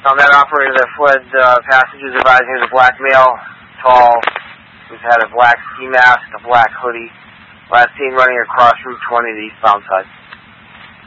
That operator that fled passengers advising he was a black male, tall, who's had a black ski mask, a black hoodie. Last seen running across Route 20, the eastbound side.